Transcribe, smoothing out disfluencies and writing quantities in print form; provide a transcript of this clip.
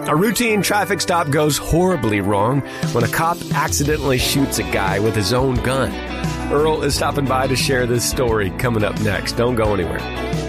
A routine traffic stop goes horribly wrong when a cop accidentally shoots a guy with his own gun. Earl is stopping by to share this story coming up next. Don't go anywhere.